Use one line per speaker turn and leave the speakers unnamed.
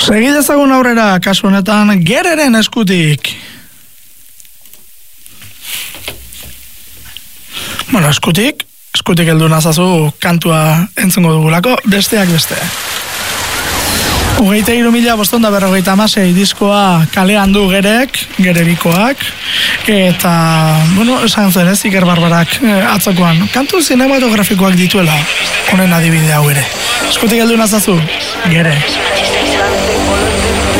Segidezagun aurrera, kasu honetan, Gereren eskutik. Bueno, eskutik heldu nazazu kantua entzungo dugulako, besteak beste. 23.556 diskoa kalean du Gerek, Gerebikoak, eta, bueno, esan zen ez, Iker Barbarak atzokoan, kantu zinematografikoak dituela, honen adibide hau ere. Eskutik heldu nazazu, Gere.